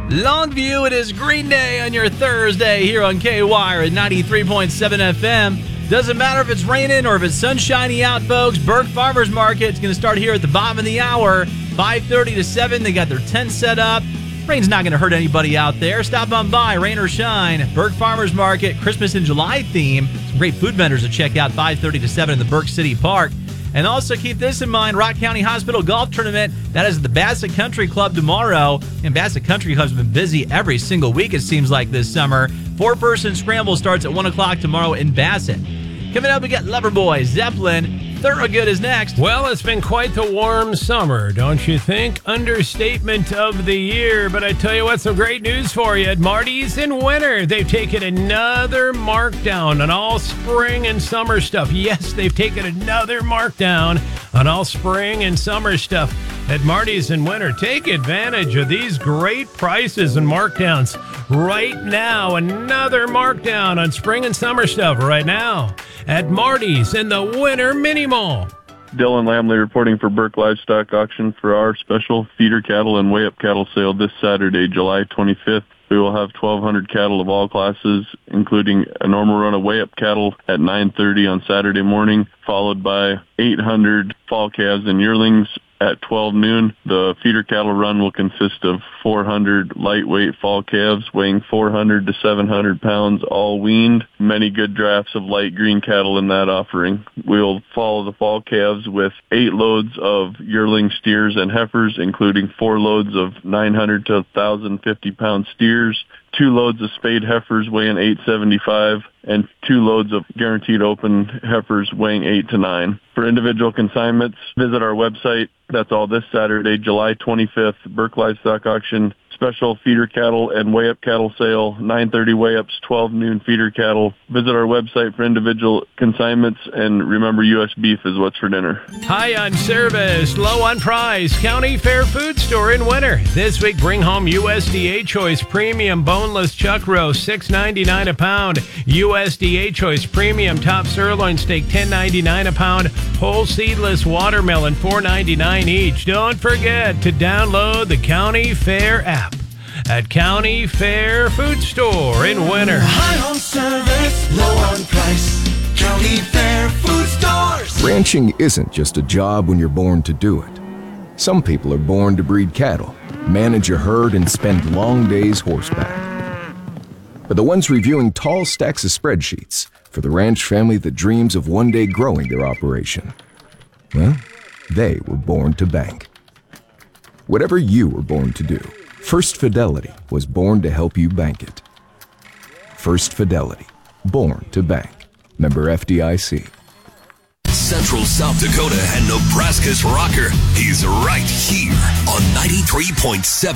Longview, it is Green Day on your Thursday here on K-Wire at 93.7 FM. Doesn't matter if it's raining or if it's sunshiny out, folks. Burke Farmers Market is going to start here at the bottom of the hour, 5:30 to 7. They got their tent set up. Rain's not going to hurt anybody out there. Stop on by, rain or shine. Burke Farmers Market, Christmas in July theme. Some great food vendors to check out, 5:30 to 7 in the Burke City Park. And also keep this in mind, Rock County Hospital Golf Tournament. That is at the Bassett Country Club tomorrow. And Bassett Country Club's been busy every single week, it seems like, this summer. 4-person scramble starts at 1 o'clock tomorrow in Bassett. Coming up, we got Loverboy, Zeppelin. Thorogood is next. Well, it's been quite the warm summer, don't you think? Understatement of the year. But I tell you what, some great news for you. At Marty's in winter, they've taken another markdown on all spring and summer stuff. Yes, they've taken another markdown on all spring and summer stuff. At Marty's in winter, take advantage of these great prices and markdowns right now. Another markdown on spring and summer stuff right now at Marty's in the Winter Mini Mall. Dylan Lamley reporting for Burke Livestock Auction for our special feeder cattle and weigh-up cattle sale this Saturday, July 25th. We will have 1,200 cattle of all classes, including a normal run of weigh-up cattle at 9:30 on Saturday morning, followed by 800 fall calves and yearlings at 12 noon. The feeder cattle run will consist of 400 lightweight fall calves weighing 400 to 700 pounds, all weaned. Many good drafts of light green cattle in that offering. We'll follow the fall calves with 8 loads of yearling steers and heifers, including 4 loads of 900 to 1,050 pound steers, 2 loads of spayed heifers weighing 875, and 2 loads of guaranteed open heifers weighing 8 to 9. For individual consignments, visit our website. That's all this Saturday, July 25th, Burke Livestock Auction. Special feeder cattle and weigh-up cattle sale, 9:30 weigh-ups, 12 noon feeder cattle. Visit our website for individual consignments, and remember, U.S. beef is what's for dinner. High on service, low on price. County Fair Food Store in winter. This week, bring home USDA Choice Premium Boneless Chuck Roast, $6.99 a pound. USDA Choice Premium Top Sirloin Steak, $10.99 a pound. Whole Seedless Watermelon, $4.99 each. Don't forget to download the County Fair app at County Fair Food Store in winter. High on service, low on price. County Fair Food Stores. Ranching isn't just a job when you're born to do it. Some people are born to breed cattle, manage a herd, and spend long days horseback. But the ones reviewing tall stacks of spreadsheets for the ranch family that dreams of one day growing their operation, well, they were born to bank. Whatever you were born to do, First Fidelity was born to help you bank it. First Fidelity, born to bank. Member FDIC. Central South Dakota and Nebraska's rocker. He's right here on 93.7